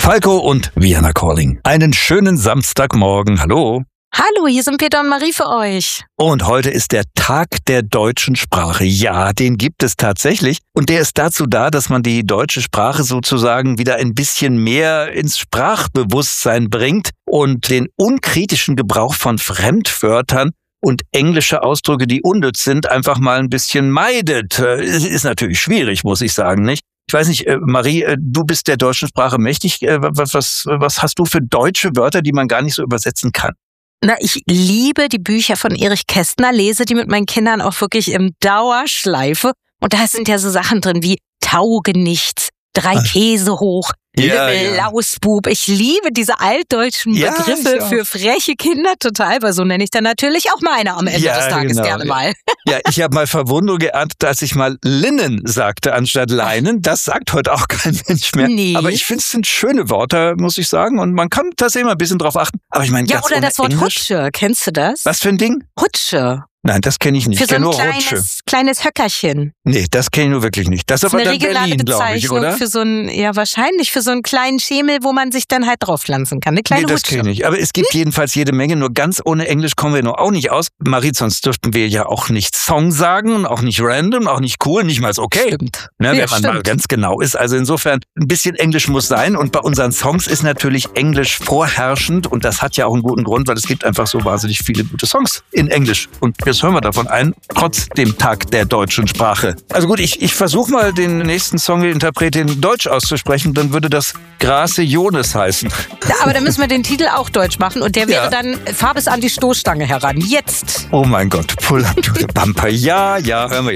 Falco und Vienna Calling. Einen schönen Samstagmorgen. Hallo. Hallo, hier sind Peter und Marie für euch. Und heute ist der Tag der deutschen Sprache. Ja, den gibt es tatsächlich. Und der ist dazu da, dass man die deutsche Sprache sozusagen wieder ein bisschen mehr ins Sprachbewusstsein bringt und den unkritischen Gebrauch von Fremdwörtern und englische Ausdrücke, die unnütz sind, einfach mal ein bisschen meidet. Ist natürlich schwierig, muss ich sagen, nicht? Ich weiß nicht, Marie, du bist der deutschen Sprache mächtig. Was hast du für deutsche Wörter, die man gar nicht so übersetzen kann? Na, ich liebe die Bücher von Erich Kästner, lese die mit meinen Kindern auch wirklich im Dauerschleife. Und da sind ja so Sachen drin wie Taugenichts, 3 Käse hoch, Lausbub. Ich liebe diese altdeutschen Begriffe für freche Kinder total, weil so nenne ich dann natürlich auch meine am Ende des Tages gerne mal. Ja, ich habe mal Verwunderung geerntet, als ich mal Linnen sagte anstatt Leinen. Das sagt heute auch kein Mensch mehr. Nee. Aber ich finde, es sind schöne Worte, muss ich sagen. Und man kann tatsächlich immer ein bisschen drauf achten. Aber ich meine, ja, oder das Wort Hutsche, kennst du das? Was für ein Ding? Hutsche. Nein, das kenne ich nicht. Für so ein nur Rutsche. kleines Höckerchen. Nee, das kenne ich nur wirklich nicht. Das ist aber dann Berlin, glaube ich, oder? Für so ein, wahrscheinlich für so einen kleinen Schemel, wo man sich dann halt draufpflanzen kann. Eine kleine das kenne ich nicht. Aber es gibt jedenfalls jede Menge. Nur ganz ohne Englisch kommen wir noch auch nicht aus. Marie, sonst dürften wir ja auch nicht Song sagen, auch nicht random, auch nicht cool, nicht mal okay. Stimmt. Ne, wenn man mal ganz genau ist. Also insofern, ein bisschen Englisch muss sein. Und bei unseren Songs ist natürlich Englisch vorherrschend. Und das hat ja auch einen guten Grund, weil es gibt einfach so wahnsinnig viele gute Songs in Englisch. Und jetzt hören wir davon ein, trotz dem Tag der deutschen Sprache. Also gut, ich versuche mal den nächsten Song-Interpretin deutsch auszusprechen, dann würde das Grace Jones heißen. Ja, aber dann müssen wir den Titel auch deutsch machen und der wäre dann Fahr bis an die Stoßstange heran. Jetzt! Oh mein Gott, pull up to the bumper. Ja, hören wir jetzt.